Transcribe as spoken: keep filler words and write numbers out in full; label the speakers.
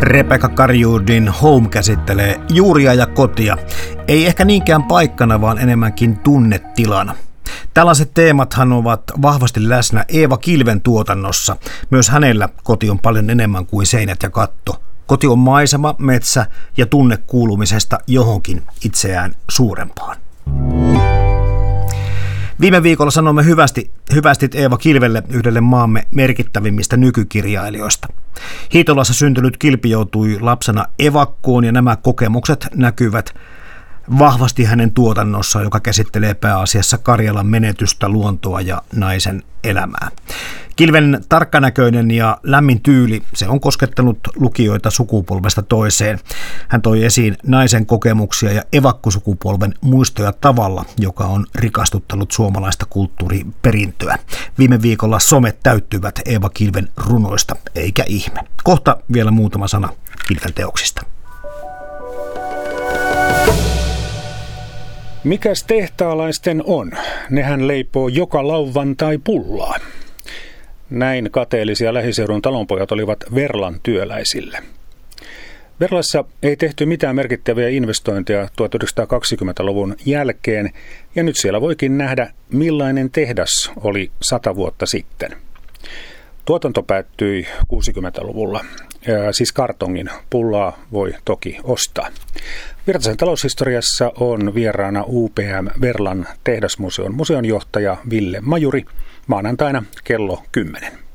Speaker 1: Rebecca Karjudin Home käsittelee juuria ja kotia. Ei ehkä niinkään paikkana, vaan enemmänkin tunnetilana. Tällaiset teemathan ovat vahvasti läsnä Eeva Kilven tuotannossa. Myös hänellä koti on paljon enemmän kuin seinät ja katto. Koti on maisema, metsä ja tunne kuulumisesta johonkin itseään suurempaan. Viime viikolla sanomme hyvästi, hyvästit Eeva Kilvelle, yhdelle maamme merkittävimmistä nykykirjailijoista. Hiitolassa syntynyt Kilpi joutui lapsena evakkoon ja nämä kokemukset näkyvät vahvasti hänen tuotannossaan, joka käsittelee pääasiassa Karjalan menetystä, luontoa ja naisen elämää. Kilven tarkkanäköinen ja lämmin tyyli, se on koskettanut lukijoita sukupolvesta toiseen. Hän toi esiin naisen kokemuksia ja evakkosukupolven muistoja tavalla, joka on rikastuttanut suomalaista kulttuuriperintöä. Viime viikolla somet täyttyvät Eeva Kilven runoista, eikä ihme. Kohta vielä muutama sana Kilven teoksista.
Speaker 2: Mikäs tehtaalaisten on? Nehän leipoo joka lauvan tai pullaa. Näin kateellisia lähiseudun talonpojat olivat Verlan työläisille. Verlassa ei tehty mitään merkittäviä investointeja tuhatyhdeksänsataakaksikymmentäluvun jälkeen, ja nyt siellä voikin nähdä, millainen tehdas oli sata vuotta sitten. Tuotanto päättyi kuusikymmentäluvulla, ja siis kartongin pullaa voi toki ostaa. Virtasen taloushistoriassa on vieraana U P M Verlan tehdasmuseon museonjohtaja Ville Majuri maanantaina kello kymmenen.